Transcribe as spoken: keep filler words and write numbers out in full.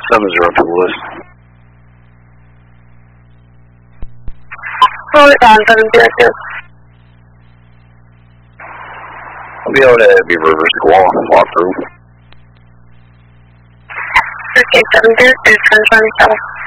seven zero two list. Hold on, seven zero two. I'll be able to be reverse squall, walk through. Okay, seven zero two, ten twenty-seven.